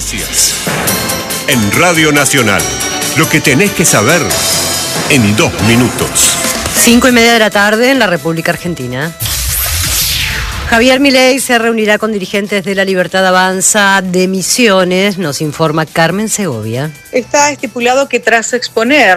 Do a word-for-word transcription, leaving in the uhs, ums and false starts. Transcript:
Noticias. En Radio Nacional. Lo que tenés que saber en dos minutos. Cinco y media de la tarde en la República Argentina. Javier Milei se reunirá con dirigentes de La Libertad Avanza de Misiones, nos informa Carmen Segovia. Está estipulado que tras exponer